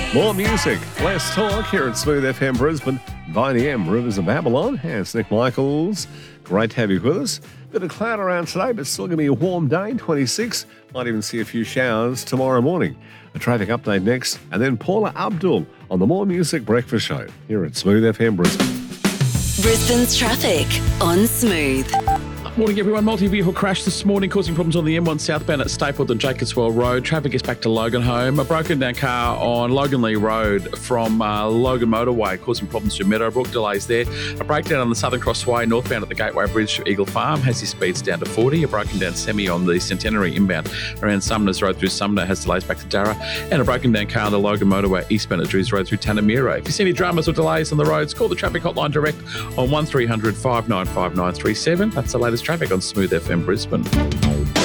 More music, less talk here at Smooth FM Brisbane. Viney M, Rivers of Babylon. It's Nick Michaels. Great to have you with us. Bit of cloud around today, but still going to be a warm day, 26. Might even see a few showers tomorrow morning. A traffic update next, and then Paula Abdul on the More Music Breakfast Show here at Smooth FM Brisbane. Brisbane's traffic on Smooth. Morning everyone. Multi-vehicle crash this morning causing problems on the M1 southbound at Stapleton Jacobswell Road. Traffic is back to Loganholme. A broken down car on Logan Lee Road from Logan Motorway causing problems to Meadowbrook. Delays there. A breakdown on the Southern Crossway northbound at the Gateway Bridge to Eagle Farm has his speeds down to 40. A broken down semi on the Centenary inbound around Sumner's Road through Sumner has delays back to Darra. And a broken down car on the Logan Motorway eastbound at Drews Road through Tanamira. If you see any dramas or delays on the roads, call the traffic hotline direct on 1300 595 937. That's the latest traffic on Smooth FM Brisbane.